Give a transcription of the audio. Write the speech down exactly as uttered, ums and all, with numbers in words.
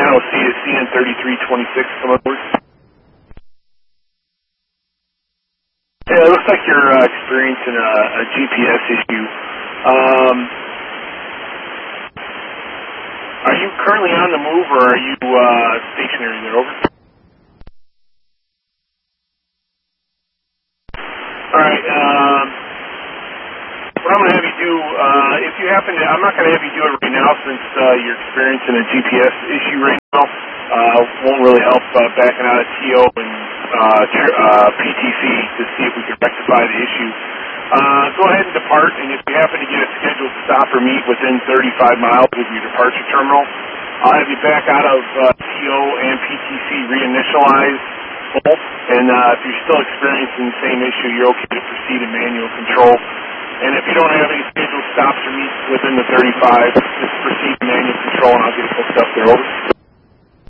Final C is C N thirty-three twenty-six, come over. Yeah, it looks like you're uh, experiencing a, a G P S issue. Um, are you currently on the move, or are you uh, stationary there? Over. All right. Um, what I'm going to have you do, uh, if you happen to, I'm not going to have you do it right now since uh, you're experiencing a G P S issue right now. Uh, won't really help uh, backing out of T O and uh, tr- uh, P T C to see if we can rectify the issue. Uh, go ahead and depart, and if you happen to get a scheduled stop or meet within thirty-five miles of your departure terminal, I'll have you back out of uh, T O and P T C reinitialized. And uh, if you're still experiencing the same issue, you're okay to proceed in manual control. And if you don't have any scheduled stops or meets within the thirty-five, just proceed in manual control, and I'll get it hooked up there. Over.